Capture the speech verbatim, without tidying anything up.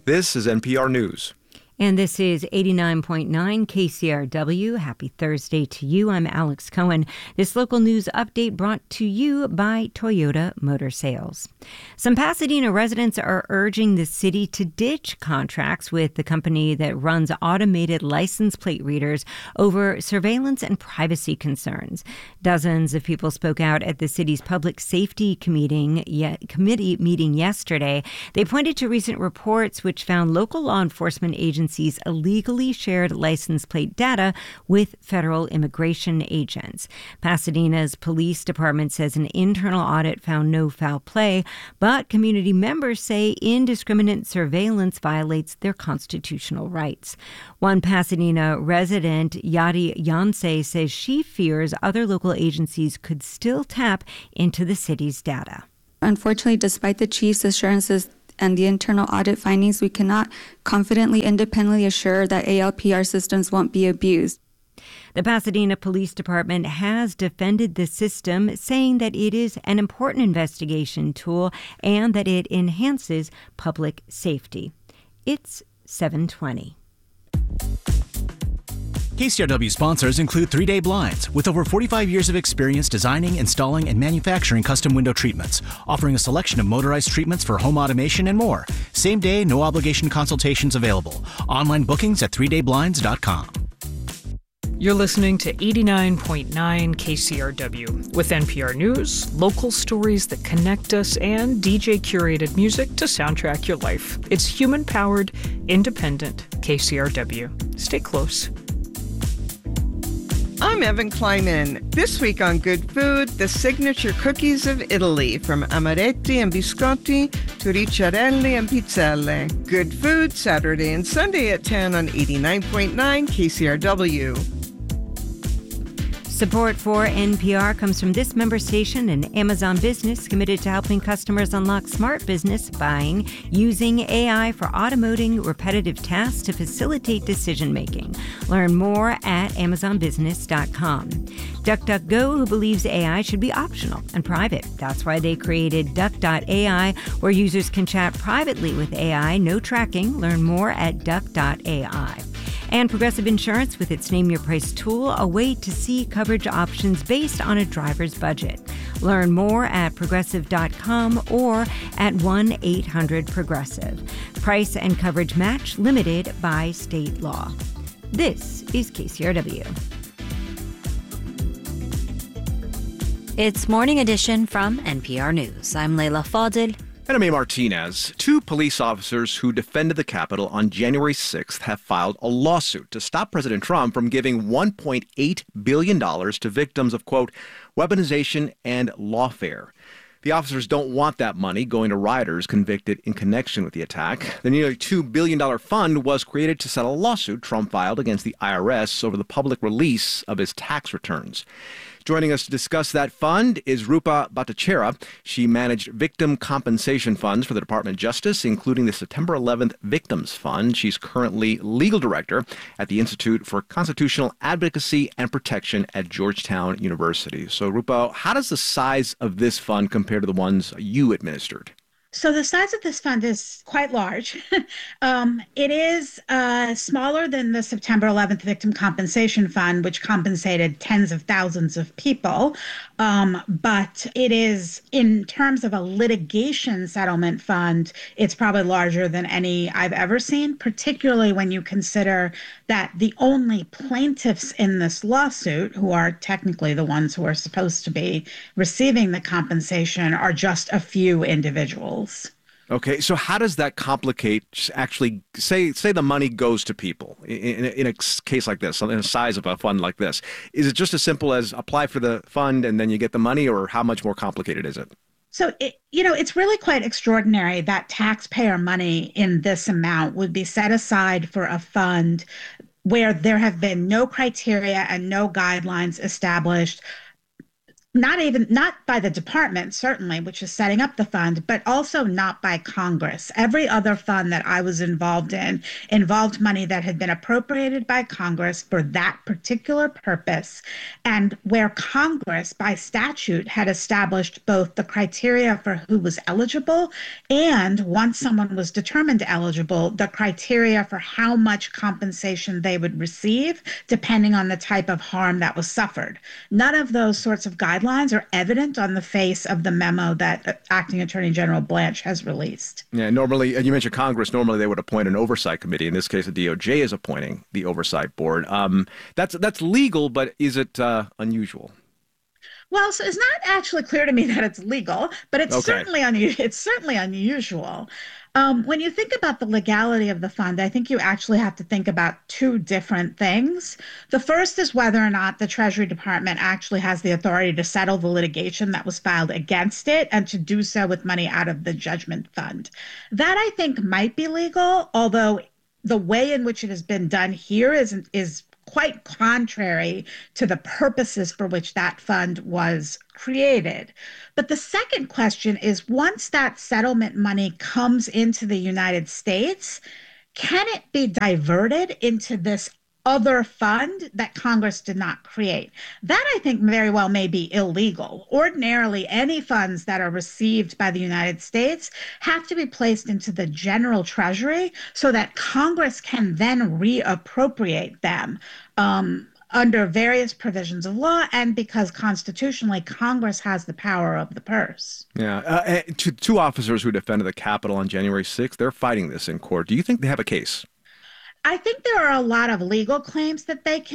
This is N P R News. And this is eighty-nine point nine K C R W. Happy Thursday to you. I'm Alex Cohen. This local news update brought to you by Toyota Motor Sales. Some Pasadena residents are urging the city to ditch contracts with the company that runs automated license plate readers over surveillance and privacy concerns. Dozens of people spoke out at the city's public safety committee, committee meeting yesterday. They pointed to recent reports which found local law enforcement agencies illegally shared license plate data with federal immigration agents. Pasadena's police department says an internal audit found no foul play, but community members say indiscriminate surveillance violates their constitutional rights. One Pasadena resident, Yadi Yonce, says she fears other local agencies could still tap into the city's data. Unfortunately, despite the chief's assurances and the internal audit findings, we cannot confidently, independently assure that A L P R systems won't be abused. The Pasadena Police Department has defended the system, saying that it is an important investigation tool and that it enhances public safety. It's seven twenty. K C R W sponsors include three day Blinds, with over forty-five years of experience designing, installing, and manufacturing custom window treatments, offering a selection of motorized treatments for home automation and more. Same day, no obligation consultations available. Online bookings at three day blinds dot com. You're listening to eighty-nine point nine K C R W with N P R News, local stories that connect us, and D J-curated music to soundtrack your life. It's human-powered, independent K C R W. Stay close. I'm Evan Kleiman. This week on Good Food, the signature cookies of Italy, from amaretti and biscotti to ricciarelli and pizzelle. Good Food, Saturday and Sunday at ten on eighty-nine point nine K C R W. Support for N P R comes from this member station and Amazon Business, committed to helping customers unlock smart business buying using A I for automating repetitive tasks to facilitate decision-making. Learn more at amazon business dot com. DuckDuckGo, who believes A I should be optional and private. That's why they created duck dot A I, where users can chat privately with A I, no tracking. Learn more at duck dot A I. And Progressive Insurance with its Name Your Price tool, a way to see coverage options based on a driver's budget. Learn more at progressive dot com or at one eight hundred progressive. Price and coverage match limited by state law. This is K C R W. It's Morning Edition from N P R News. I'm Leila Fadil. And I'm A. Martinez. Two police officers who defended the Capitol on January sixth have filed a lawsuit to stop President Trump from giving one point eight billion dollars to victims of, quote, weaponization and lawfare. The officers don't want that money going to rioters convicted in connection with the attack. The nearly two billion dollars fund was created to settle a lawsuit Trump filed against the I R S over the public release of his tax returns. Joining us to discuss that fund is Rupa Bhattacharya. She managed victim compensation funds for the Department of Justice, including the September eleventh Victims Fund. She's currently legal director at the Institute for Constitutional Advocacy and Protection at Georgetown University. So, Rupa, how does the size of this fund compare to the ones you administered? So the size of this fund is quite large. um, it is uh, smaller than the September eleventh Victim Compensation Fund, which compensated tens of thousands of people. Um, but it is, in terms of a litigation settlement fund, it's probably larger than any I've ever seen, particularly when you consider that the only plaintiffs in this lawsuit, who are technically the ones who are supposed to be receiving the compensation, are just a few individuals. Okay, so how does that complicate, actually, say say the money goes to people in, in, in a case like this, in the size of a fund like this? Is it just as simple as apply for the fund and then you get the money, or how much more complicated is it? So, it, you know, it's really quite extraordinary that taxpayer money in this amount would be set aside for a fund where there have been no criteria and no guidelines established Not even, not by the department, certainly, which is setting up the fund, but also not by Congress. Every other fund that I was involved in involved money that had been appropriated by Congress for that particular purpose, and where Congress, by statute, had established both the criteria for who was eligible and, once someone was determined eligible, the criteria for how much compensation they would receive, depending on the type of harm that was suffered. None of those sorts of guidelines are evident on the face of the memo that Acting Attorney General Blanche has released. Yeah, normally, and you mentioned Congress, normally they would appoint an oversight committee. In this case, the D O J is appointing the oversight board. Um, that's that's legal, but is it uh, unusual? Well, so it's not actually clear to me that it's legal, but it's Okay. certainly unu- it's certainly unusual. Um, when you think about the legality of the fund, I think you actually have to think about two different things. The first is whether or not the Treasury Department actually has the authority to settle the litigation that was filed against it and to do so with money out of the judgment fund. That, I think, might be legal, although the way in which it has been done here is is quite contrary to the purposes for which that fund was created. But the second question is, once that settlement money comes into the United States, can it be diverted into this other fund that Congress did not create? That, I think, very well may be illegal. Ordinarily, any funds that are received by the United States have to be placed into the general treasury so that Congress can then reappropriate them um, under various provisions of law, and because constitutionally Congress has the power of the purse. Yeah. Uh, two, two officers who defended the Capitol on January sixth, they're fighting this in court. Do you think they have a case? I think there are a lot of legal claims that they can